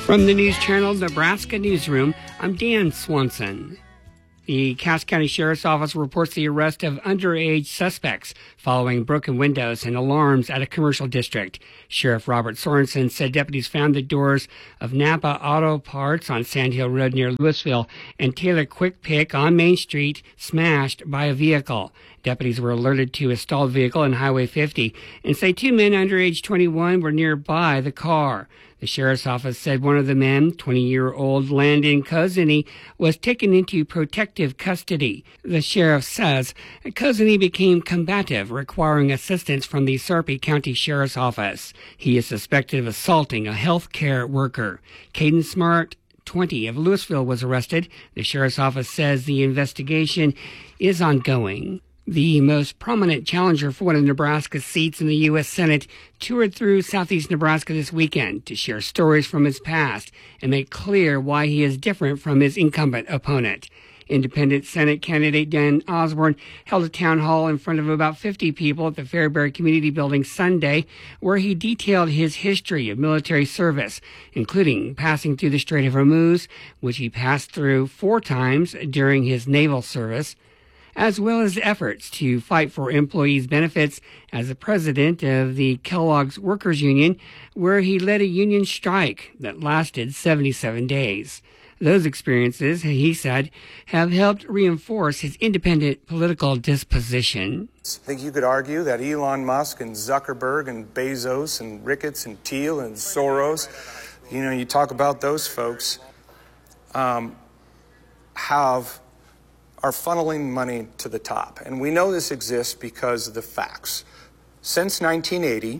From the News Channel Nebraska Newsroom, I'm Dan Swanson. The Cass County Sheriff's Office reports the arrest of underage suspects following broken windows and alarms at a commercial district. Sheriff Robert Sorensen said deputies found the doors of Napa Auto Parts on Sand Hill Road near Louisville and Taylor Quick Pick on Main Street smashed by a vehicle. Deputies were alerted to a stalled vehicle on Highway 50 and say two men under age 21 were nearby the car. The sheriff's office said one of the men, 20-year-old Landon Kozeny, was taken into protective custody. The sheriff says Kozeny became combative, requiring assistance from the Sarpy County Sheriff's Office. He is suspected of assaulting a health care worker. Caden Smart, 20, of Louisville, was arrested. The sheriff's office says the investigation is ongoing. The most prominent challenger for one of Nebraska's seats in the U.S. Senate toured through southeast Nebraska this weekend to share stories from his past and make clear why he is different from his incumbent opponent. Independent Senate candidate Dan Osborne held a town hall in front of about 50 people at the Fairbury Community Building Sunday, where he detailed his history of military service, including passing through the Strait of Hormuz, which he passed through 4 times during his naval service, as well as efforts to fight for employees' benefits as the president of the Kellogg's Workers Union, where he led a union strike that lasted 77 days. Those experiences, he said, have helped reinforce his independent political disposition. I think you could argue that Elon Musk and Zuckerberg and Bezos and Ricketts and Thiel and Soros, you talk about those folks, are funneling money to the top. And we know this exists because of the facts. Since 1980,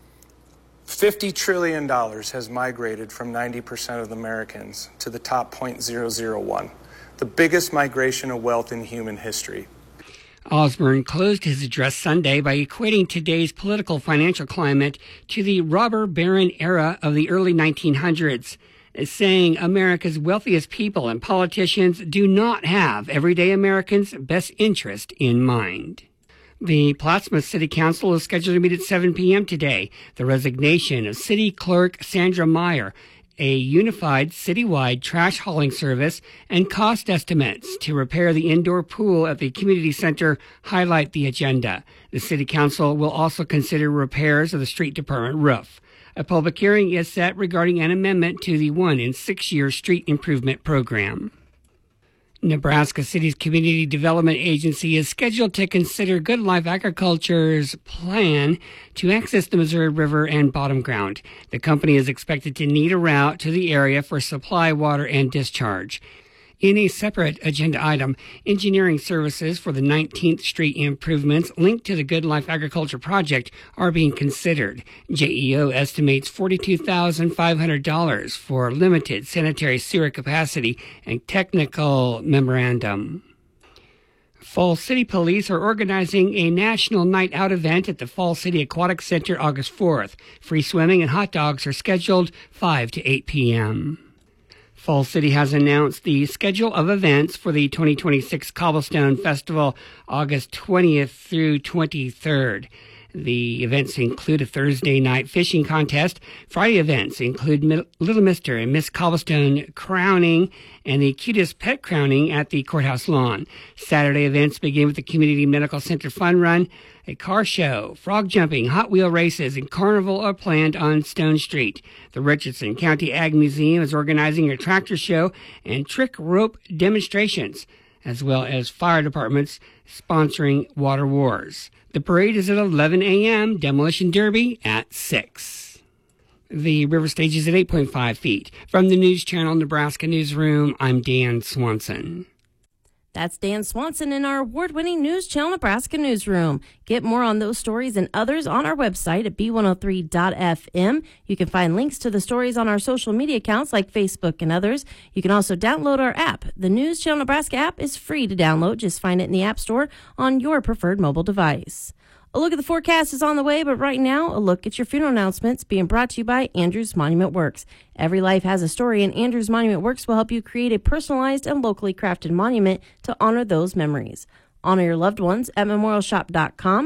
$50 trillion has migrated from 90% of the Americans to the top 0.001, the biggest migration of wealth in human history. Osborne closed his address Sunday by equating today's political financial climate to the robber baron era of the early 1900s. Saying America's wealthiest people and politicians do not have everyday Americans' best interest in mind. The Plattsmouth City Council is scheduled to meet at 7 p.m. today. The resignation of City Clerk Sandra Meyer, a unified citywide trash hauling service, and cost estimates to repair the indoor pool at the community center highlight the agenda. The City Council will also consider repairs of the street department roof. A public hearing is set regarding an amendment to the 1 in 6 year street improvement program. Nebraska City's Community Development Agency is scheduled to consider Good Life Agriculture's plan to access the Missouri River and bottom ground. The company is expected to need a route to the area for supply, water, and discharge. In a separate agenda item, engineering services for the 19th Street improvements linked to the Good Life Agriculture project are being considered. JEO estimates $42,500 for limited sanitary sewer capacity and technical memorandum. Falls City Police are organizing a national night out event at the Falls City Aquatic Center August 4th. Free swimming and hot dogs are scheduled 5 to 8 p.m. Falls City has announced the schedule of events for the 2026 Cobblestone Festival, August 20th through 23rd. The events include a Thursday night fishing contest. Friday events include Little Mister and Miss Cobblestone crowning and the cutest pet crowning at the courthouse lawn. Saturday events begin with the Community Medical Center Fun Run. A car show, frog jumping, Hot Wheel races, and carnival are planned on Stone Street. The Richardson County Ag Museum is organizing a tractor show and trick rope demonstrations, as well as fire departments sponsoring Water Wars. The parade is at 11 a.m., Demolition Derby at 6. The river stage is at 8.5 feet. From the News Channel Nebraska Newsroom, I'm Dan Swanson. That's Dan Swanson in our award-winning News Channel Nebraska Newsroom. Get more on those stories and others on our website at b103.fm. You can find links to the stories on our social media accounts like Facebook and others. You can also download our app. The News Channel Nebraska app is free to download. Just find it in the App Store on your preferred mobile device. A look at the forecast is on the way, but right now, a look at your funeral announcements being brought to you by Andrews Monument Works. Every life has a story, and Andrews Monument Works will help you create a personalized and locally crafted monument to honor those memories. Honor your loved ones at memorialshop.com.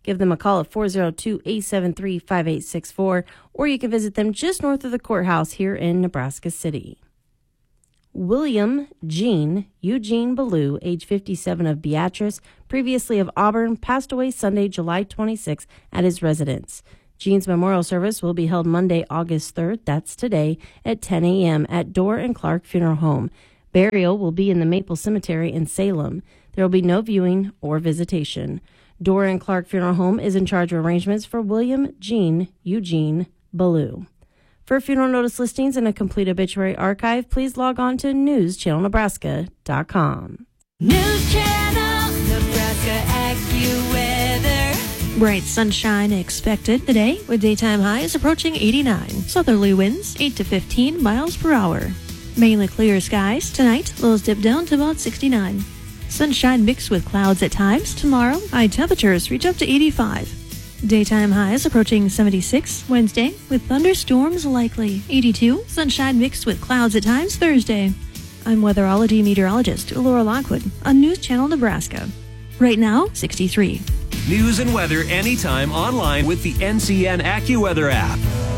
Give them a call at 402-873-5864, or you can visit them just north of the courthouse here in Nebraska City. William Jean Eugene Ballou, age 57, of Beatrice, previously of Auburn, passed away Sunday, July 26, at his residence. Jean's memorial service will be held Monday, August 3rd, that's today, at 10 a.m. at Dorr and Clark Funeral Home. Burial will be in the Maple Cemetery in Salem. There will be no viewing or visitation. Dorr and Clark Funeral Home is in charge of arrangements for William Jean Eugene Ballou. For funeral notice listings and a complete obituary archive, please log on to newschannelnebraska.com. News Channel Nebraska AccuWeather. Bright sunshine expected today with daytime highs approaching 89. Southerly winds 8 to 15 miles per hour. Mainly clear skies tonight. Lows dip down to about 69. Sunshine mixed with clouds at times. Tomorrow, high temperatures reach up to 85. Daytime highs approaching 76 Wednesday with thunderstorms likely. 82, sunshine mixed with clouds at times Thursday. I'm weatherology meteorologist Laura Lockwood on News Channel Nebraska. Right now, 63. News and weather anytime online with the NCN AccuWeather app.